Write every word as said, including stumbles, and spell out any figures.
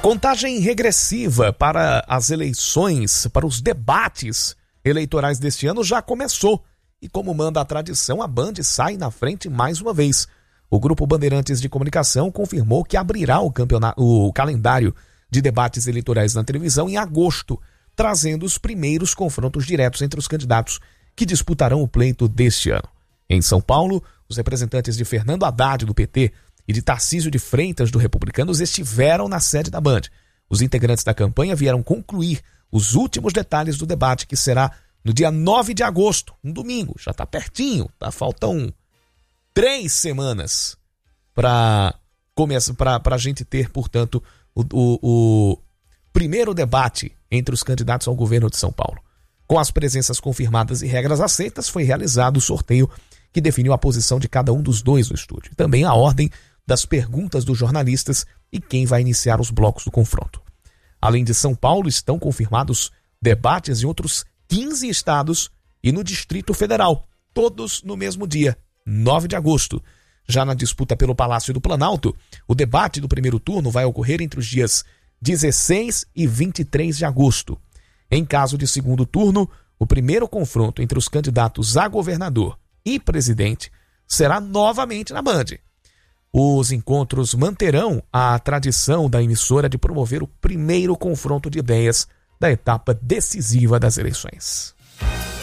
Contagem regressiva para as eleições, para os debates eleitorais deste ano já começou. E como manda a tradição, a Band sai na frente mais uma vez. O Grupo Bandeirantes de Comunicação confirmou que abrirá o, campeonato, o calendário de debates eleitorais na televisão em agosto, trazendo os primeiros confrontos diretos entre os candidatos que disputarão o pleito deste ano. Em São Paulo, os representantes de Fernando Haddad, do P T, e de Tarcísio de Freitas, do Republicanos, estiveram na sede da Band. Os integrantes da campanha vieram concluir os últimos detalhes do debate, que será no dia nove de agosto, um domingo. Já está pertinho, tá? Faltam três semanas para a gente ter, portanto, o, o, o primeiro debate entre os candidatos ao governo de São Paulo. Com as presenças confirmadas e regras aceitas, foi realizado o sorteio que definiu a posição de cada um dos dois no estúdio. E também a ordem das perguntas dos jornalistas e quem vai iniciar os blocos do confronto. Além de São Paulo, estão confirmados debates em outros quinze estados e no Distrito Federal, todos no mesmo dia, nove de agosto. Já na disputa pelo Palácio do Planalto, o debate do primeiro turno vai ocorrer entre os dias dezesseis e vinte e três de agosto. Em caso de segundo turno, o primeiro confronto entre os candidatos a governador e presidente será novamente na Band. Os encontros manterão a tradição da emissora de promover o primeiro confronto de ideias da etapa decisiva das eleições.